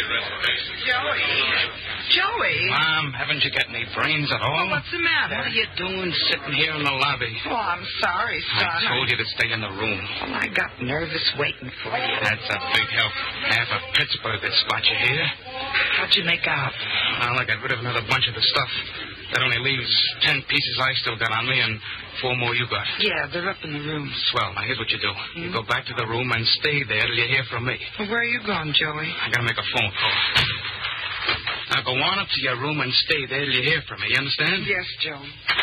Joey? Mom, haven't you got any brains at all? What's the matter? What are you doing sitting here in the lobby? Oh, I'm sorry, son. I told you to stay in the room. Well, I got nervous waiting for you. That's a big help. Half of Pittsburgh could spot you here. How'd you make out? Well, I got rid of another bunch of the stuff. That only leaves 10 pieces I still got on me and 4 more you got. Yeah, they're up in the room. Swell. Now, here's what you do. You go back to the room and stay there till you hear from me. Well, where are you going, Joey? I gotta make a phone call. Now, go on up to your room and stay there till you hear from me. You understand? Yes, Joe.